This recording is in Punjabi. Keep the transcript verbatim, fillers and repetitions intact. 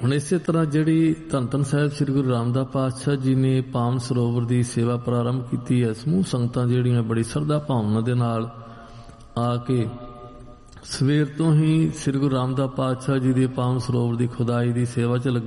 ਹੁਣ ਇਸੇ ਤਰ੍ਹਾਂ ਜਿਹੜੀ ਧੰਨ ਧੰਨ ਸਾਹਿਬ ਸ੍ਰੀ ਗੁਰੂ ਰਾਮਦਾਸ ਪਾਤਸ਼ਾਹ ਜੀ ਨੇ ਪਾਵਨ ਸਰੋਵਰ ਦੀ ਸੇਵਾ ਪ੍ਰਾਰੰਭ ਕੀਤੀ ਹੈ, ਸਮੂਹ ਸੰਗਤਾਂ ਜਿਹੜੀਆਂ ਬੜੀ ਸ਼ਰਧਾ ਭਾਵਨਾ ਦੇ ਨਾਲ ਆ ਕੇ ਸਵੇਰ ਤੋਂ ਹੀ ਸ੍ਰੀ ਗੁਰੂ ਰਾਮਦਾਸ ਪਾਤਸ਼ਾਹ ਜੀ ਦੇ ਪਾਵਨ ਸਰੋਵਰ ਦੀ ਖੁਦਾਈ ਦੀ ਸੇਵਾ 'ਚ ਲੱਗੇ।